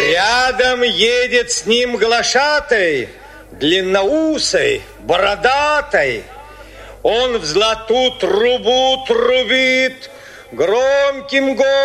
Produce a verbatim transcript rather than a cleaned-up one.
Рядом едет с ним глашатай, длинноусый, бородатой. Он в золотую трубу трубит громким голосом.